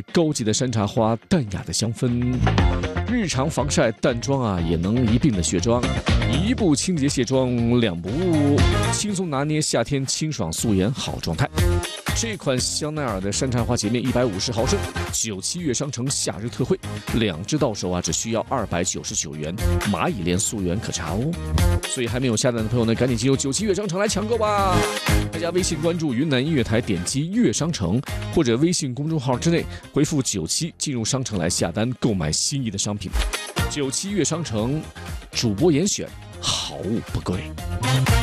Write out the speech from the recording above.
高级的山茶花，淡雅的香氛。日常防晒淡妆啊，也能一并的卸妆，一步清洁卸妆，两不误，轻松拿捏夏天清爽素颜好状态。这款香奈儿的山茶花洁面150毫升，97月商城夏日特惠，2支到手啊，只需要299元，蚂蚁链溯源可查哦。所以还没有下单的朋友呢，赶紧进入97月商城来抢购吧！大家微信关注云南音乐台，点击月商城或者微信公众号之内回复97进入商城来下单购买心仪的商品。97月商城主播严选，好物不贵。